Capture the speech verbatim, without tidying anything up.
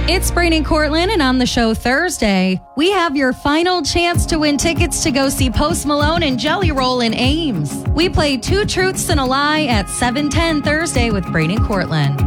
It's Brady Cortland, and on the show Thursday, we have your final chance to win tickets to go see Post Malone and Jelly Roll in Ames. We play Two Truths and a Lie at seven ten Thursday with Brady Cortland.